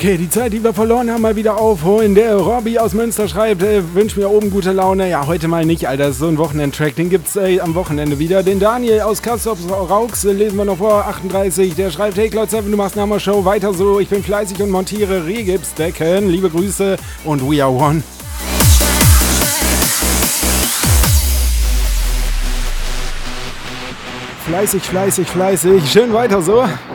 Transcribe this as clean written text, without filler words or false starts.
Okay, die Zeit, die wir verloren haben, mal wieder aufholen. Der Robby aus Münster schreibt, wünscht mir oben gute Laune. Ja, heute mal nicht, Alter. Das ist so ein Wochenend-Track. Den gibt's am Wochenende wieder. Den Daniel aus Castorps Raux lesen wir noch vor, 38. Der schreibt, hey Cloud7, du machst eine Hammer-Show. Weiter so. Ich bin fleißig und montiere Regipsdecken. Liebe Grüße und we are one. Fleißig, fleißig, fleißig. Schön weiter so.